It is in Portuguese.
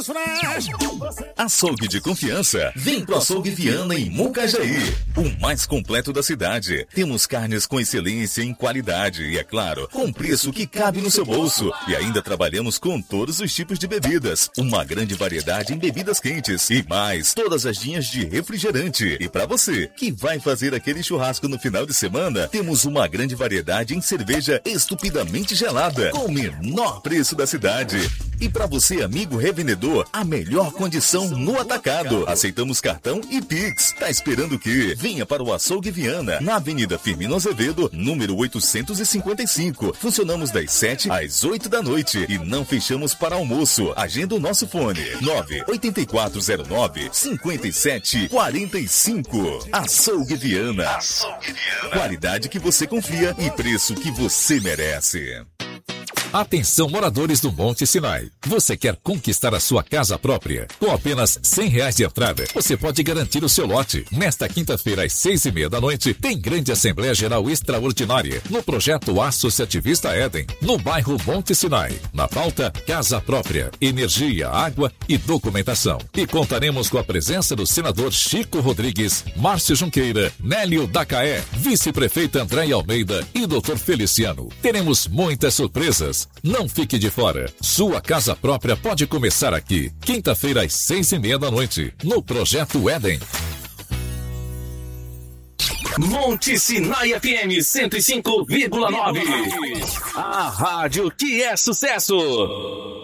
produtos fresh. Açougue de confiança. Vem pro Açougue Viana em Mucajaí. O mais completo da cidade. Temos carnes com excelência em qualidade e, é claro, com preço que cabe no seu bolso. E ainda trabalhamos com todos os tipos de bebidas. Uma grande variedade em bebidas quentes e mais todas as linhas de refrigerante. E para você que vai fazer aquele churrasco no final de semana, temos uma grande variedade em cerveja estupidamente gelada, com o menor preço da cidade. E para você, amigo revendedor, a melhor condição no atacado. Aceitamos cartão e Pix. Tá esperando o quê? Venha para o Açougue Viana, na Avenida Firmino Azevedo, número 855. Funcionamos das 7 às 8 da noite e não fechamos para almoço. Agenda o nosso fone 98409-5745. Açougue Viana. Açougue Viana. Qualidade que você confia e preço que você merece. Atenção, moradores do Monte Sinai. Você quer conquistar a sua casa própria? Com apenas R$100 de entrada, você pode garantir o seu lote. Nesta quinta-feira, às 6:30 da noite, tem grande Assembleia Geral Extraordinária no projeto Associativista Éden, no bairro Monte Sinai. Na pauta, casa própria, energia, água e documentação. E contaremos com a presença do senador Chico Rodrigues, Márcio Junqueira, Nélio Dacaé, vice-prefeita Andréia Almeida e Dr. Feliciano. Teremos muitas surpresas. Não fique de fora. Sua casa própria pode começar aqui. Quinta-feira, às 6:30 da noite, no Projeto Éden. Monte Sinai FM 105,9. A rádio que é sucesso.